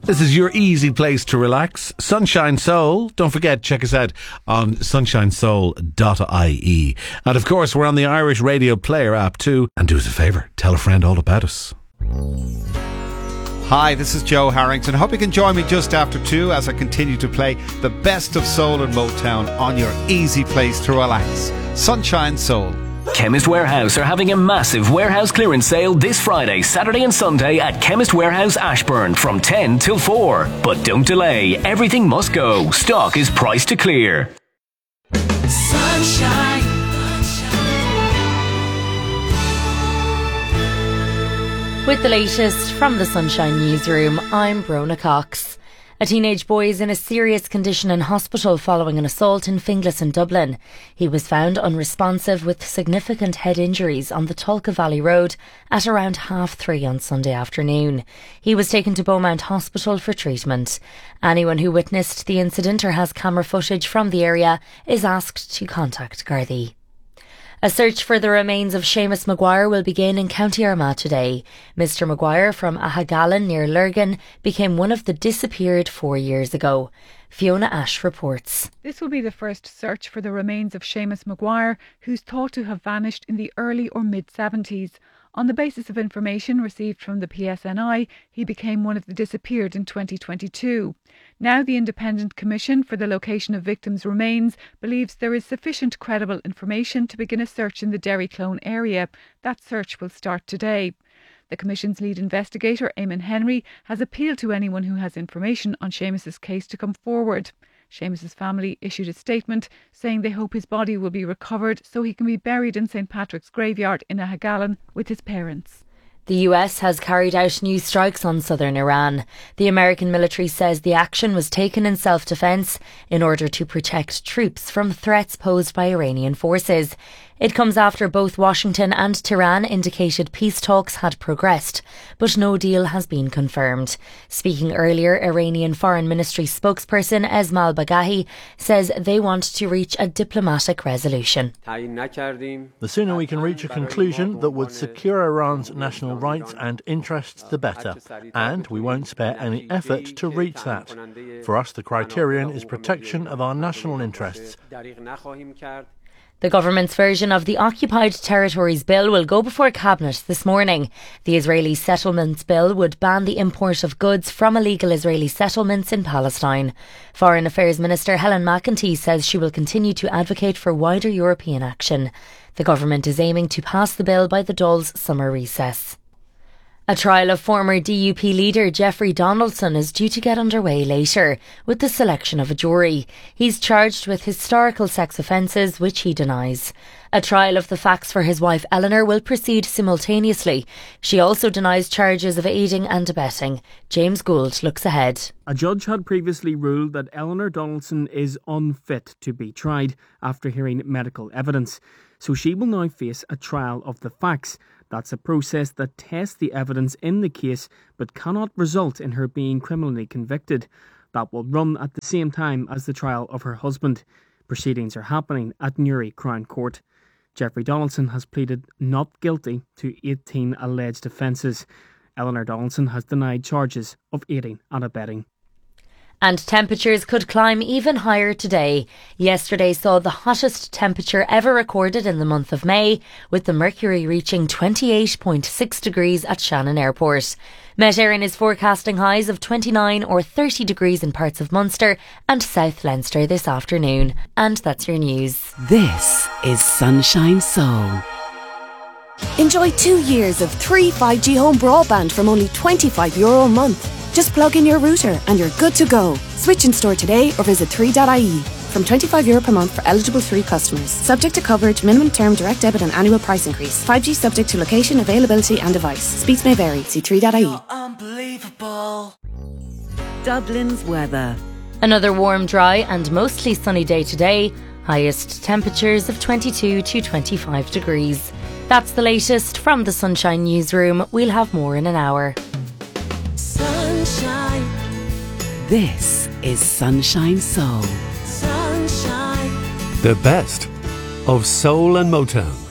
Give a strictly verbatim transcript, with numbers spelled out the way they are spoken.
This is your easy place to relax. Sunshine Soul. Don't forget, check us out on sunshine soul dot I E. And of course, we're on the Irish Radio Player app too. And do us a favour, tell a friend all about us. Hi, this is Joe Harrington. Hope you can join me just after two as I continue to play the best of soul and Motown on your easy place to relax. Sunshine Soul. Chemist Warehouse are having a massive warehouse clearance sale this Friday, Saturday and Sunday at Chemist Warehouse Ashburn from ten till four. But don't delay, everything must go. Stock is priced to clear. Sunshine. With the latest from the Sunshine Newsroom, I'm Brona Cox. A teenage boy is in a serious condition in hospital following an assault in Finglas in Dublin. He was found unresponsive with significant head injuries on the Tulka Valley Road at around half three on Sunday afternoon. He was taken to Beaumont Hospital for treatment. Anyone who witnessed the incident or has camera footage from the area is asked to contact Gardaí. A search for the remains of Seamus Maguire will begin in County Armagh today. Mister Maguire from Ahagalan near Lurgan became one of the disappeared four years ago. Fiona Ash reports. This will be the first search for the remains of Seamus Maguire, who's thought to have vanished in the early or mid-seventies. On the basis of information received from the P S N I, he became one of the disappeared in twenty twenty-two. Now the Independent Commission for the Location of Victims' Remains believes there is sufficient credible information to begin a search in the Derryclone area. That search will start today. The Commission's lead investigator, Eamon Henry, has appealed to anyone who has information on Seamus's case to come forward. Seamus's family issued a statement saying they hope his body will be recovered so he can be buried in Saint Patrick's graveyard in Ahagalan with his parents. The U S has carried out new strikes on southern Iran. The American military says the action was taken in self-defence in order to protect troops from threats posed by Iranian forces. It comes after both Washington and Tehran indicated peace talks had progressed, but no deal has been confirmed. Speaking earlier, Iranian Foreign Ministry spokesperson Esmail Bagahi says they want to reach a diplomatic resolution. The sooner we can reach a conclusion that would secure Iran's national rights and interests, the better, and we won't spare any effort to reach that. For us, the criterion is protection of our national interests. The government's version of the Occupied Territories Bill will go before Cabinet this morning. The Israeli Settlements Bill would ban the import of goods from illegal Israeli settlements in Palestine. Foreign Affairs Minister Helen McEntee says she will continue to advocate for wider European action. The government is aiming to pass the bill by the Dáil's summer recess. A trial of former D U P leader Jeffrey Donaldson is due to get underway later, with the selection of a jury. He's charged with historical sex offences, which he denies. A trial of the facts for his wife Eleanor will proceed simultaneously. She also denies charges of aiding and abetting. James Gould looks ahead. A judge had previously ruled that Eleanor Donaldson is unfit to be tried after hearing medical evidence. So she will now face a trial of the facts. That's a process that tests the evidence in the case but cannot result in her being criminally convicted. That will run at the same time as the trial of her husband. Proceedings are happening at Newry Crown Court. Jeffrey Donaldson has pleaded not guilty to eighteen alleged offences. Eleanor Donaldson has denied charges of aiding and abetting. And temperatures could climb even higher today. Yesterday saw the hottest temperature ever recorded in the month of May, with the mercury reaching twenty-eight point six degrees at Shannon Airport. Met Éireann is forecasting highs of twenty-nine or thirty degrees in parts of Munster and South Leinster this afternoon. And that's your news. This is Sunshine Soul. Enjoy two years of three five G home broadband from only twenty-five euro a month. Just plug in your router and you're good to go. Switch in store today or visit three dot I E. From twenty-five euro per month for eligible three customers. Subject to coverage, minimum term, direct debit and annual price increase. five G subject to location, availability and device. Speeds may vary. See three dot I E. Unbelievable. Dublin's weather. Another warm, dry and mostly sunny day today. Highest temperatures of twenty-two to twenty-five degrees. That's the latest from the Sunshine Newsroom. We'll have more in an hour. Sunshine. This is Sunshine Soul. Sunshine. The best of soul and Motown.